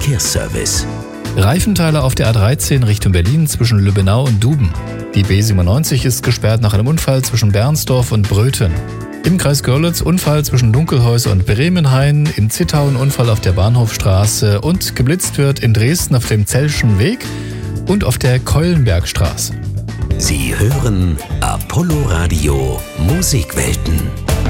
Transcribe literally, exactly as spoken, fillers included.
Verkehrsservice. Reifenteile auf der A dreizehn Richtung Berlin zwischen Lübbenau und Duben. Die B siebenundneunzig ist gesperrt nach einem Unfall zwischen Bernsdorf und Bröthen. Im Kreis Görlitz Unfall zwischen Dunkelhäuser und Bremenhain, in Zittau ein Unfall auf der Bahnhofstraße und geblitzt wird in Dresden auf dem Zellschen Weg und auf der Keulenbergstraße. Sie hören Apollo Radio Musikwelten.